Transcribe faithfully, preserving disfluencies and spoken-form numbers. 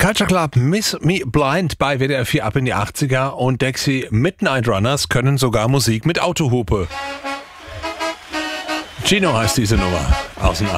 Culture Club Miss Me Blind bei W D R vier ab in die achtziger und Dexy Midnight Runners können sogar Musik mit Autohupe. Gino heißt diese Nummer aus den